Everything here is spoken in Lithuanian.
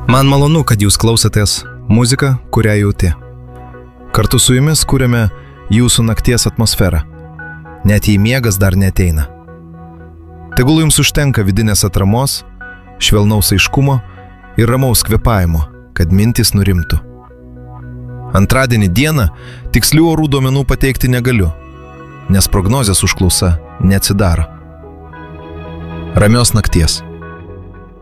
Man malonu, kad jūs klausotės muziką, kurią jauti. Kartu su jumis kūrėme jūsų nakties atmosferą, net jei miegas dar neateina. Tegul jums užtenka vidinės atramos, švelnaus aiškumo ir ramaus kvėpavimo, kad mintys nurimtų. Antradienį dieną tikslių orų duomenų pateikti negaliu, nes prognozės užklausa neatsidaro. Ramios nakties.